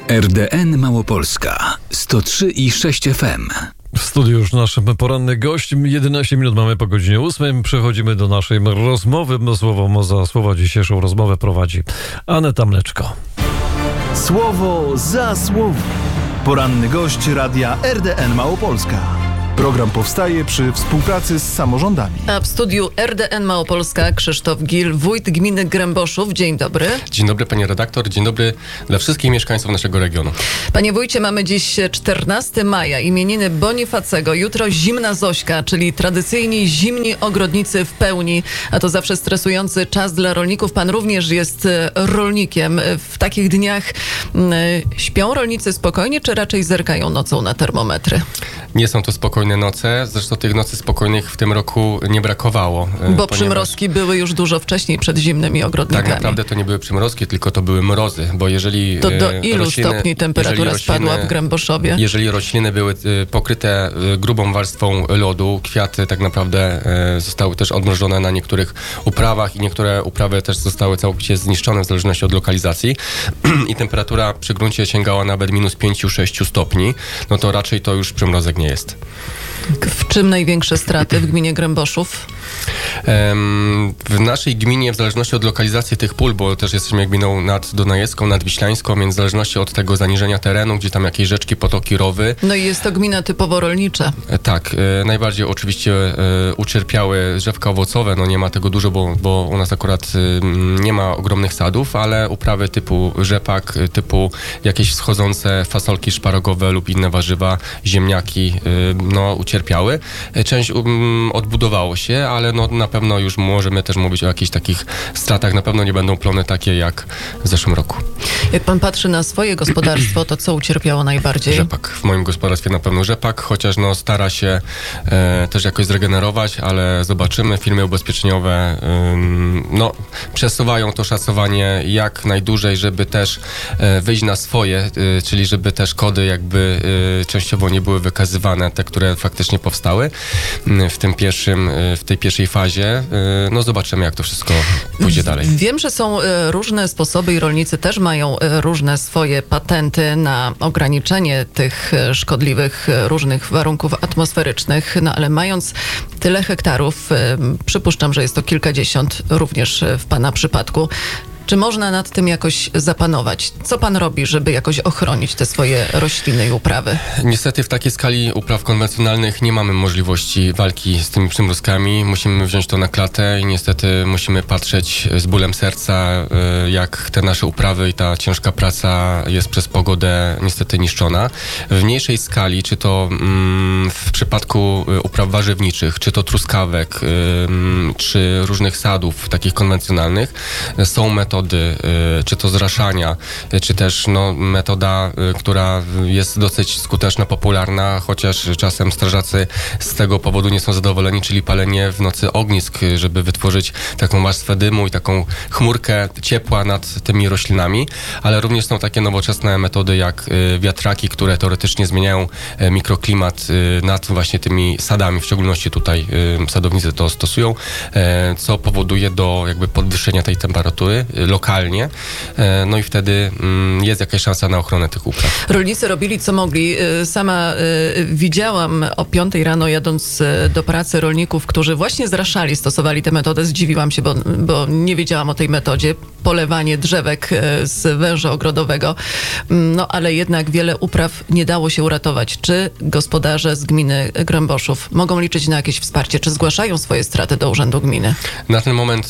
RDN Małopolska 103,6 FM. W studiu już naszym poranny gość. 11 minut mamy po godzinie 8. Przechodzimy do naszej rozmowy. Za słowo dzisiejszą rozmowę prowadzi Aneta Mleczko. Słowo za słowo. Poranny gość radia RDN Małopolska. Program powstaje przy współpracy z samorządami. A w studiu RDN Małopolska Krzysztof Gil, wójt gminy Gręboszów. Dzień dobry. Dzień dobry, pani redaktor. Dzień dobry dla wszystkich mieszkańców naszego regionu. Panie wójcie, mamy dziś 14 maja, imieniny Bonifacego. Jutro zimna Zośka, czyli tradycyjni zimni ogrodnicy w pełni. A to zawsze stresujący czas dla rolników. Pan również jest rolnikiem. W takich dniach śpią rolnicy spokojnie, czy raczej zerkają nocą na termometry? Nie są to spokojne noce. Zresztą tych nocy spokojnych w tym roku nie brakowało. Bo przymrozki były już dużo wcześniej przed zimnymi ogrodnikami. Tak naprawdę to nie były przymrozki, tylko to były mrozy, bo jeżeli... To do ilu stopni temperatura spadła w Gręboszowie? Jeżeli rośliny były pokryte grubą warstwą lodu, kwiaty tak naprawdę zostały też odmrożone na niektórych uprawach i niektóre uprawy też zostały całkowicie zniszczone w zależności od lokalizacji i temperatura przy gruncie sięgała nawet minus 5-6 stopni, no to raczej to już przymrozek nie jest. W czym największe straty w gminie Gręboszów? W naszej gminie, w zależności od lokalizacji tych pól, bo też jesteśmy gminą naddunajecką, nadwiślańską, więc w zależności od tego zaniżenia terenu, gdzie tam jakieś rzeczki, potoki, rowy. No i jest to gmina typowo rolnicza. Tak, najbardziej oczywiście ucierpiały drzewka owocowe, no nie ma tego dużo, bo u nas akurat nie ma ogromnych sadów, ale uprawy typu rzepak, typu jakieś wschodzące fasolki szparagowe lub inne warzywa, ziemniaki, no ucierpiały. Część odbudowało się, ale no na pewno już możemy też mówić o jakichś takich stratach. Na pewno nie będą plony takie jak w zeszłym roku. Jak pan patrzy na swoje gospodarstwo, to co ucierpiało najbardziej? Rzepak. W moim gospodarstwie na pewno rzepak, chociaż no stara się też jakoś zregenerować, ale zobaczymy. Firmy ubezpieczeniowe no przesuwają to szacowanie jak najdłużej, żeby też wyjść na swoje, czyli żeby te szkody jakby częściowo nie były wykazywane, te, które faktycznie powstały w tej pierwszej fazie. No zobaczymy, jak to wszystko pójdzie dalej. Wiem, że są różne sposoby i rolnicy też mają różne swoje patenty na ograniczenie tych szkodliwych różnych warunków atmosferycznych, no ale mając tyle hektarów, przypuszczam, że jest to kilkadziesiąt również w pana przypadku. Czy można nad tym jakoś zapanować? Co pan robi, żeby jakoś ochronić te swoje rośliny i uprawy? Niestety w takiej skali upraw konwencjonalnych nie mamy możliwości walki z tymi przymrozkami. Musimy wziąć to na klatę i niestety musimy patrzeć z bólem serca, jak te nasze uprawy i ta ciężka praca jest przez pogodę niestety niszczona. W mniejszej skali, czy to w przypadku upraw warzywniczych, czy to truskawek, czy różnych sadów takich konwencjonalnych, są metody, czy to zraszania, czy też no, metoda, która jest dosyć skuteczna, popularna, chociaż czasem strażacy z tego powodu nie są zadowoleni, czyli palenie w nocy ognisk, żeby wytworzyć taką warstwę dymu i taką chmurkę ciepła nad tymi roślinami, ale również są takie nowoczesne metody jak wiatraki, które teoretycznie zmieniają mikroklimat nad właśnie tymi sadami, w szczególności tutaj sadownicy to stosują, co powoduje do jakby podwyższenia tej temperatury lokalnie, no i wtedy jest jakaś szansa na ochronę tych upraw. Rolnicy robili co mogli. Sama widziałam o 5 rano jadąc do pracy rolników, którzy właśnie zraszali, stosowali tę metodę. Zdziwiłam się, bo nie wiedziałam o tej metodzie. Polewanie drzewek z węża ogrodowego. No ale jednak wiele upraw nie dało się uratować. Czy gospodarze z gminy Gręboszów mogą liczyć na jakieś wsparcie? Czy zgłaszają swoje straty do Urzędu Gminy? Na ten moment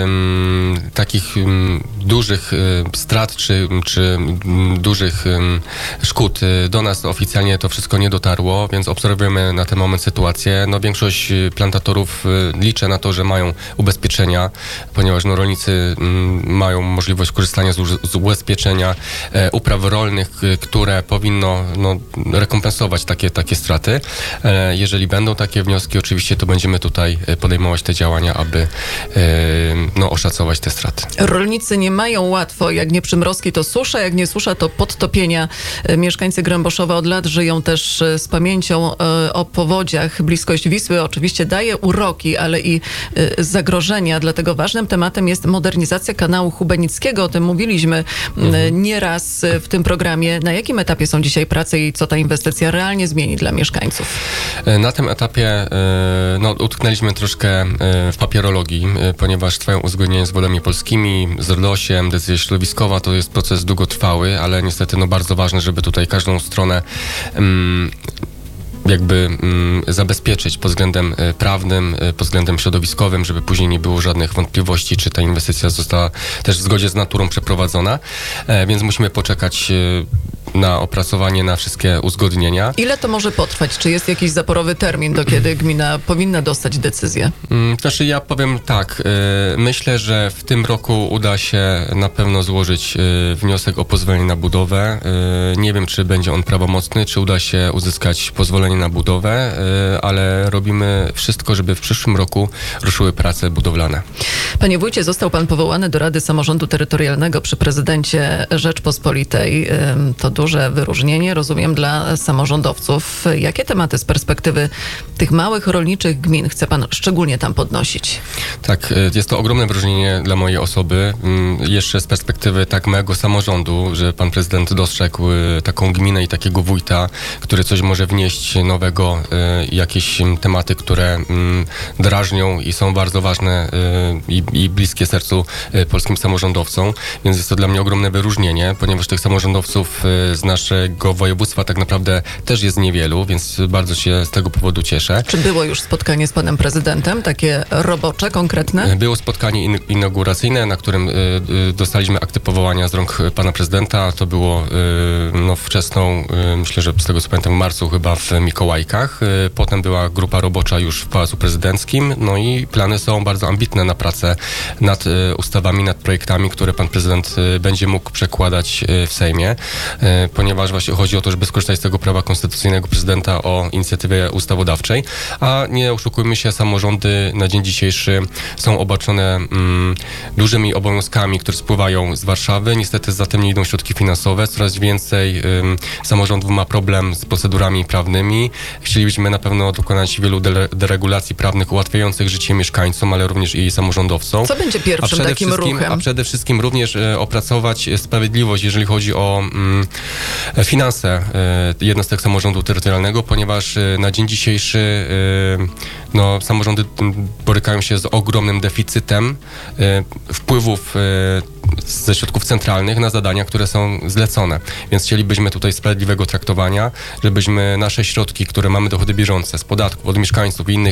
takich dużych strat czy dużych szkód do nas oficjalnie to wszystko nie dotarło, więc obserwujemy na ten moment sytuację. No większość plantatorów liczy na to, że mają ubezpieczenia, ponieważ no, rolnicy mają możliwość korzystania z ubezpieczenia upraw rolnych, które powinno no, rekompensować takie straty. Jeżeli będą takie wnioski, oczywiście to będziemy tutaj podejmować te działania, aby no, oszacować te straty. rolnicy nie mają łatwo. Jak nie przymrozki, to susza, jak nie susza, to podtopienia. Mieszkańcy Gręboszowa od lat żyją też z pamięcią o powodziach. Bliskość Wisły oczywiście daje uroki, ale i zagrożenia. Dlatego ważnym tematem jest modernizacja kanału Hubenickiego. O tym mówiliśmy nieraz w tym programie. Na jakim etapie są dzisiaj prace i co ta inwestycja realnie zmieni dla mieszkańców? Na tym etapie utknęliśmy troszkę w papierologii, ponieważ trwają uzgodnienia z Wodami Polskimi, z RDOŚ-em, decyzja środowiskowa. To jest proces długotrwały, ale niestety bardzo ważne, żeby tutaj każdą stronę zabezpieczyć pod względem prawnym, pod względem środowiskowym, żeby później nie było żadnych wątpliwości, czy ta inwestycja została też w zgodzie z naturą przeprowadzona. Więc musimy poczekać na opracowanie, na wszystkie uzgodnienia. Ile to może potrwać? Czy jest jakiś zaporowy termin, do kiedy gmina powinna dostać decyzję? Znaczy ja powiem tak, myślę, że w tym roku uda się na pewno złożyć wniosek o pozwolenie na budowę. Nie wiem, czy będzie on prawomocny, czy uda się uzyskać pozwolenie na budowę, ale robimy wszystko, żeby w przyszłym roku ruszyły prace budowlane. Panie wójcie, został pan powołany do Rady Samorządu Terytorialnego przy prezydencie Rzeczpospolitej. To duże wyróżnienie, rozumiem, dla samorządowców. Jakie tematy z perspektywy tych małych rolniczych gmin chce pan szczególnie tam podnosić? Tak, jest to ogromne wyróżnienie dla mojej osoby. Jeszcze z perspektywy tak małego samorządu, że pan prezydent dostrzegł taką gminę i takiego wójta, który coś może wnieść nowego, jakieś tematy, które drażnią i są bardzo ważne i bliskie sercu polskim samorządowcom. Więc jest to dla mnie ogromne wyróżnienie, ponieważ tych samorządowców z naszego województwa tak naprawdę też jest niewielu, więc bardzo się z tego powodu cieszę. Czy było już spotkanie z panem prezydentem, takie robocze, konkretne? Było spotkanie inauguracyjne, na którym dostaliśmy akty powołania z rąk pana prezydenta. To było wczesną, myślę, że z tego co pamiętam, w marcu chyba w Mikołajkach. Potem była grupa robocza już w Pałacu Prezydenckim. No i plany są bardzo ambitne na pracę nad ustawami, nad projektami, które pan prezydent będzie mógł przekładać w Sejmie, ponieważ właśnie chodzi o to, żeby skorzystać z tego prawa konstytucyjnego prezydenta o inicjatywie ustawodawczej, a nie oszukujmy się, samorządy na dzień dzisiejszy są obarczone dużymi obowiązkami, które spływają z Warszawy. Niestety za tym nie idą środki finansowe. Coraz więcej samorządów ma problem z procedurami prawnymi. Chcielibyśmy na pewno dokonać wielu deregulacji prawnych ułatwiających życie mieszkańcom, ale również i samorządowcom. Co będzie pierwszym takim ruchem? A przede wszystkim również opracować sprawiedliwość, jeżeli chodzi o finanse jednostek samorządu terytorialnego, ponieważ na dzień dzisiejszy samorządy borykają się z ogromnym deficytem wpływów ze środków centralnych na zadania, które są zlecone. Więc chcielibyśmy tutaj sprawiedliwego traktowania, żebyśmy nasze środki, które mamy dochody bieżące z podatków, od mieszkańców i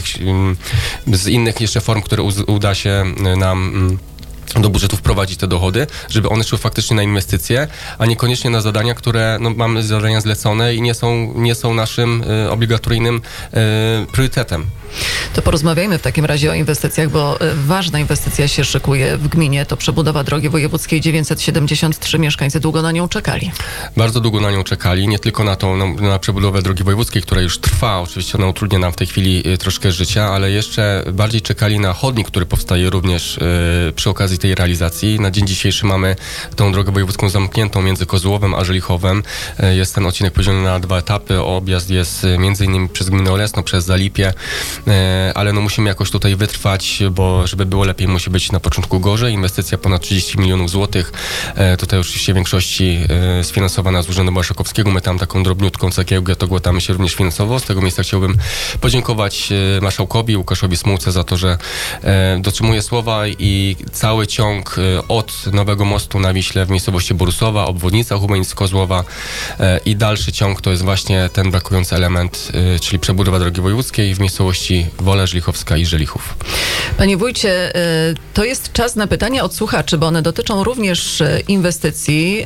z innych jeszcze form, które uda się nam do budżetu wprowadzić te dochody, żeby one szły faktycznie na inwestycje, a niekoniecznie na zadania, które mamy zadania zlecone i nie są naszym obligatoryjnym priorytetem. To porozmawiajmy w takim razie o inwestycjach, bo ważna inwestycja się szykuje w gminie. To przebudowa drogi wojewódzkiej 973. Mieszkańcy długo na nią czekali. Bardzo długo na nią czekali. Nie tylko na przebudowę drogi wojewódzkiej, która już trwa. Oczywiście ona utrudnia nam w tej chwili troszkę życia, ale jeszcze bardziej czekali na chodnik, który powstaje również przy okazji tej realizacji. Na dzień dzisiejszy mamy tą drogę wojewódzką zamkniętą między Kozłowem a Żelichowem. Jest ten odcinek podzielony na 2 etapy. Objazd jest m.in. przez gminę Olesno, przez Zalipie, ale musimy jakoś tutaj wytrwać, bo żeby było lepiej, musi być na początku gorzej. Inwestycja ponad 30 milionów złotych. Tutaj oczywiście w większości sfinansowana z Urzędu Marszałkowskiego. My tam taką drobniutką cegiełkę to głotamy się również finansowo. Z tego miejsca chciałbym podziękować marszałkowi Łukaszowi Smułce za to, że dotrzymuje słowa i cały ciąg od Nowego Mostu na Wiśle w miejscowości Borusowa, obwodnica Hubenic-Kozłowa i dalszy ciąg to jest właśnie ten brakujący element, czyli przebudowa drogi wojewódzkiej w miejscowości Wola Żlichowska i Żelichów. Panie wójcie, to jest czas na pytania od słuchaczy, bo one dotyczą również inwestycji.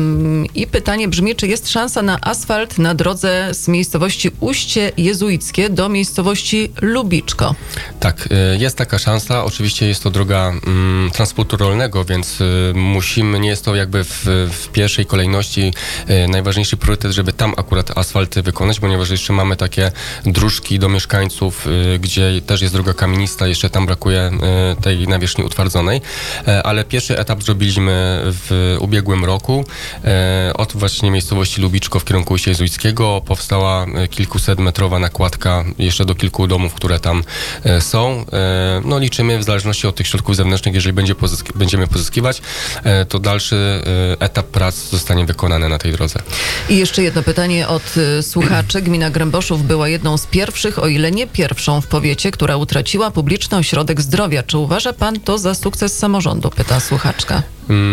I pytanie brzmi, czy jest szansa na asfalt na drodze z miejscowości Ujście Jezuickie do miejscowości Lubiczko? Tak, jest taka szansa. Oczywiście jest to droga transportu rolnego, więc nie jest to jakby w pierwszej kolejności najważniejszy priorytet, żeby tam akurat asfalty wykonać, ponieważ jeszcze mamy takie dróżki do mieszkańców, gdzie gdzie też jest droga kamienista, jeszcze tam brakuje tej nawierzchni utwardzonej, ale pierwszy etap zrobiliśmy w ubiegłym roku. Od właśnie miejscowości Lubiczko w kierunku Ujścia Jezuickiego powstała kilkusetmetrowa nakładka jeszcze do kilku domów, które tam są. No liczymy w zależności od tych środków zewnętrznych, jeżeli będziemy pozyskiwać, to dalszy etap prac zostanie wykonany na tej drodze. I jeszcze jedno pytanie od słuchaczy. Gmina Gręboszów była jedną z pierwszych, o ile nie pierwszą w powiecie, która utraciła publiczny ośrodek zdrowia. Czy uważa pan to za sukces samorządu? Pyta słuchaczka.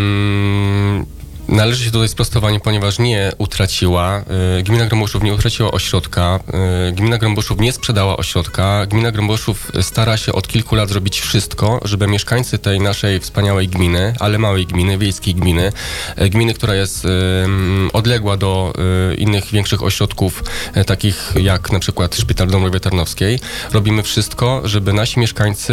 Należy się tutaj sprostowanie, ponieważ nie utraciła. Gmina Gręboszów nie utraciła ośrodka. Gmina Gręboszów nie sprzedała ośrodka. Gmina Gręboszów stara się od kilku lat zrobić wszystko, żeby mieszkańcy tej naszej wspaniałej gminy, ale małej gminy, wiejskiej gminy, gminy, która jest odległa do innych większych ośrodków, takich jak na przykład Szpital Dąbrowie Tarnowskiej, robimy wszystko, żeby nasi mieszkańcy